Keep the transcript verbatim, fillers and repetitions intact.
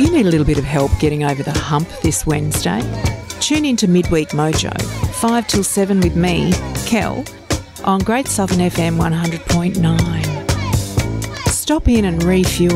Do you need a little bit of help getting over the hump this Wednesday? Tune in to Midweek Mojo, five till seven with me, Kel, on Great Southern F M one hundred point nine. Stop in and refuel